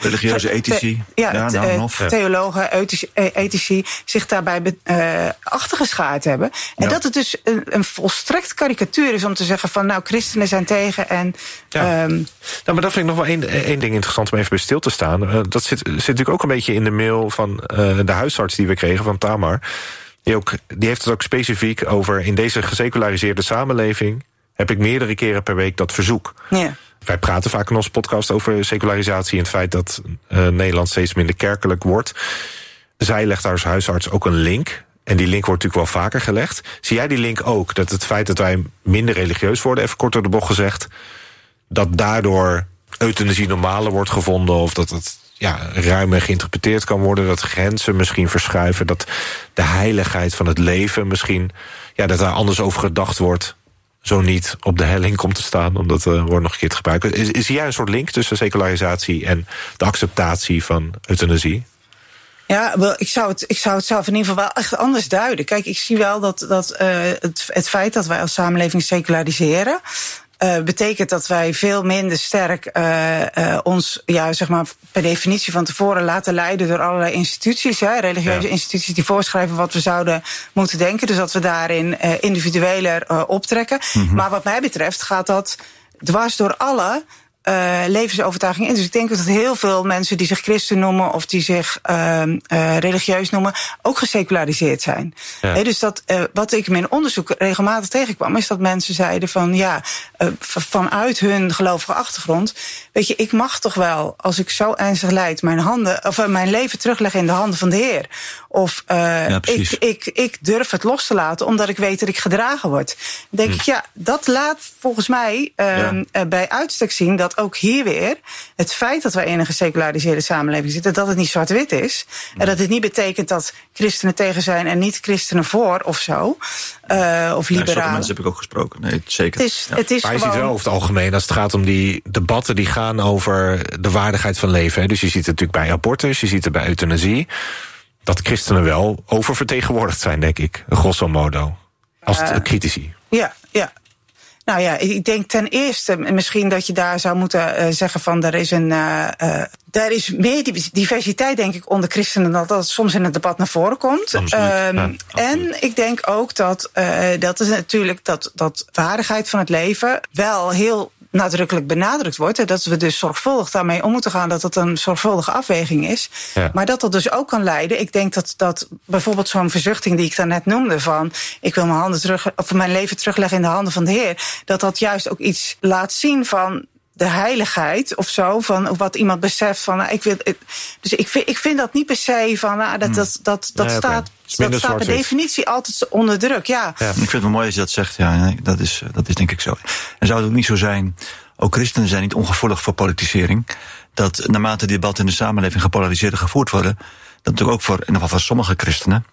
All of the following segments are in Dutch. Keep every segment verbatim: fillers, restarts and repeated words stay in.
religieuze ethici. Te, ja, ja nou, te, nog. theologen, ethici, ethici zich daarbij uh, achtergeschaard hebben. En ja. dat het dus een, een volstrekt karikatuur is om te zeggen van nou, christenen zijn tegen en... Ja. Um, nou, maar dat vind ik nog wel één, één ding interessant om even bij stil te staan. Uh, dat zit, zit natuurlijk ook een beetje in de mail van uh, de huisarts die we kregen van Tamar. Die, ook, die heeft het ook specifiek over in deze geseculariseerde samenleving heb ik meerdere keren per week dat verzoek. Ja. Wij praten vaak in onze podcast over secularisatie en het feit dat uh, Nederland steeds minder kerkelijk wordt. Zij legt daar als huisarts ook een link. En die link wordt natuurlijk wel vaker gelegd. Zie jij die link ook? Dat het feit dat wij minder religieus worden, even kort door de bocht gezegd, dat daardoor euthanasie normaler wordt gevonden of dat het ja, ruimer geïnterpreteerd kan worden, dat grenzen misschien verschuiven, dat de heiligheid van het leven misschien, ja, dat daar anders over gedacht wordt, zo niet op de helling komt te staan, om dat uh, woord nog een keer te gebruiken. Is, is jij een soort link tussen secularisatie en de acceptatie van euthanasie? Ja, wel, ik zou het, ik zou het zelf in ieder geval wel echt anders duiden. Kijk, ik zie wel dat, dat uh, het, het feit dat wij als samenleving seculariseren, Uh, betekent dat wij veel minder sterk uh, uh, ons, ja, zeg maar, per definitie van tevoren laten leiden door allerlei instituties, hè, religieuze ja. instituties die voorschrijven wat we zouden moeten denken. Dus dat we daarin uh, individueler uh, optrekken. Mm-hmm. Maar wat mij betreft gaat dat dwars door alle Uh, levensovertuiging in. Dus ik denk dat heel veel mensen die zich christen noemen of die zich uh, uh, religieus noemen ook geseculariseerd zijn. Ja. He, dus dat uh, wat ik in mijn onderzoek regelmatig tegenkwam, is dat mensen zeiden van ja, uh, vanuit hun gelovige achtergrond, weet je, ik mag toch wel, als ik zo ernstig lijd, mijn handen of uh, mijn leven terugleggen in de handen van de Heer. Of uh, ja, ik, ik, ik durf het los te laten omdat ik weet dat ik gedragen word. Dan denk hm. ik, ja, dat laat volgens mij uh, ja. uh, bij uitstek zien dat ook hier weer het feit dat wij in een geseculariseerde samenleving zitten, dat het niet zwart-wit is. Hm. En dat het niet betekent dat christenen tegen zijn en niet christenen voor of zo. Uh, of liberalen. Sommige mensen heb ik ook gesproken. Nee, zeker. Het is, ja. het is maar je gewoon... ziet wel over het algemeen, als het gaat om die debatten die gaan over de waardigheid van leven. Hè. Dus je ziet het natuurlijk bij abortus, je ziet het bij euthanasie, dat christenen wel oververtegenwoordigd zijn, denk ik, grosso modo, als uh, critici. Ja, ja. Nou ja, ik denk ten eerste misschien dat je daar zou moeten uh, zeggen van er is een uh, uh, er is meer diversiteit, denk ik, onder christenen dan dat het soms in het debat naar voren komt. Um, ja, en ik denk ook dat uh, dat is natuurlijk dat dat waardigheid van het leven wel heel nadrukkelijk benadrukt wordt. En dat we dus zorgvuldig daarmee om moeten gaan, dat het een zorgvuldige afweging is. Ja. Maar dat dat dus ook kan leiden. Ik denk dat, dat bijvoorbeeld zo'n verzuchting die ik daarnet noemde van ik wil mijn handen terug, of mijn leven terugleggen in de handen van de Heer, dat dat juist ook iets laat zien van de heiligheid of zo, van wat iemand beseft van, nou, ik wil, dus ik vind, ik vind dat niet per se van, nou, dat, dat, dat, dat nee, staat, okay. dat staat per definitie altijd onder druk, ja. ja. Ik vind het wel mooi als je dat zegt, ja, dat is, dat is denk ik zo. En zou het ook niet zo zijn, ook christenen zijn niet ongevoelig voor politisering, dat naarmate die debatten in de samenleving gepolariseerd gevoerd worden, dat natuurlijk ook voor, in ieder geval voor sommige christenen,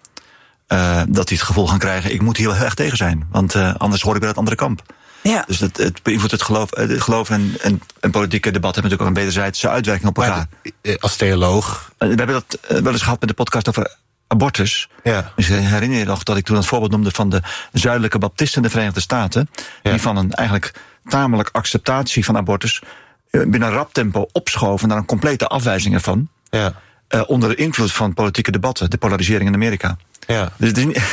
uh, dat die het gevoel gaan krijgen, ik moet hier heel erg tegen zijn, want uh, anders hoor ik bij het andere kamp. Ja. Dus het, het beïnvloedt het geloof, het geloof en, en, en politieke debat hebben natuurlijk ook een wederzijdse uitwerking op elkaar. Maar als theoloog. We hebben dat wel eens gehad met de podcast over abortus. Ja. Dus herinner je nog dat ik toen het voorbeeld noemde van de zuidelijke baptisten in de Verenigde Staten, ja. die van een eigenlijk tamelijk acceptatie van abortus binnen een rap tempo opschoven naar een complete afwijzing ervan. Ja. Uh, onder de invloed van politieke debatten, de polarisering in Amerika. Ja. Dus, het is niet,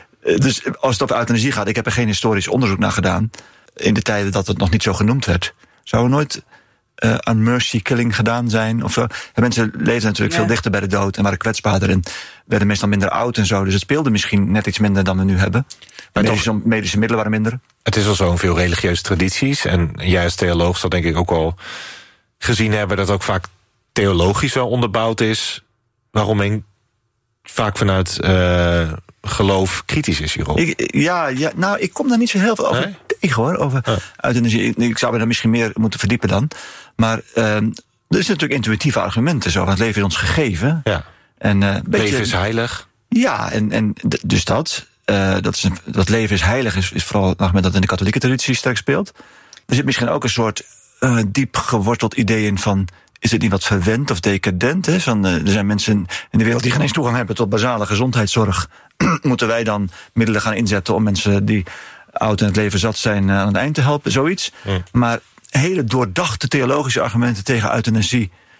dus als het over euthanasie gaat, ik heb er geen historisch onderzoek naar gedaan. In de tijden dat het nog niet zo genoemd werd, zou er nooit uh, aan mercy killing gedaan zijn of zo. En mensen leefden natuurlijk ja. veel dichter bij de dood en waren kwetsbaarder en werden meestal minder oud en zo. Dus het speelde misschien net iets minder dan we nu hebben. Maar medische, toch, medische middelen waren minder. Het is al zo in veel religieuze tradities. En jij als theoloog zal denk ik ook al gezien hebben dat ook vaak theologisch wel onderbouwd is waarom men vaak vanuit uh, geloof kritisch is hierop. Ik, ja, ja, nou, ik kom daar niet zo heel veel over nee? tegen, hoor. Over oh. euthanasie. Ik, ik zou me daar misschien meer moeten verdiepen dan. Maar uh, er is natuurlijk intuïtieve argumenten. Zo, van het leven is ons gegeven. Ja. En, uh, beetje, leven is heilig. Ja, en, en dus dat. Uh, dat, is een, dat leven is heilig is, is vooral het argument dat in de katholieke traditie sterk speelt. Er zit misschien ook een soort uh, diep geworteld idee in van, is het niet wat verwend of decadent? Hè? Van, uh, er zijn mensen in de wereld die geen eens toegang hebben tot basale gezondheidszorg. Moeten wij dan middelen gaan inzetten om mensen die oud en het leven zat zijn uh, aan het eind te helpen? Zoiets. Ja. Maar hele doordachte theologische argumenten tegen euthanasie